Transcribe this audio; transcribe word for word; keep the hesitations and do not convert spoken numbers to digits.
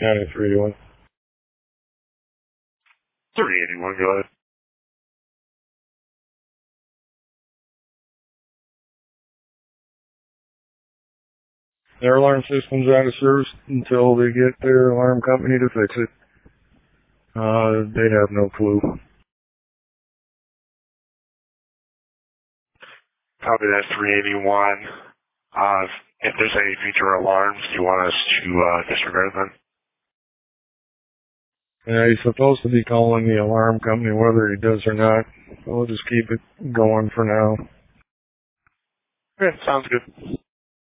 County three eighty-one. three eighty-one, go ahead. Their alarm system's out of service until they get their alarm company to fix it. Uh, they have no clue. Copy that, three eighty-one. Uh, if there's any future alarms, do you want us to uh, disregard them? Yeah, he's supposed to be calling the alarm company whether he does or not. We'll just keep it going for now. Okay, sounds good.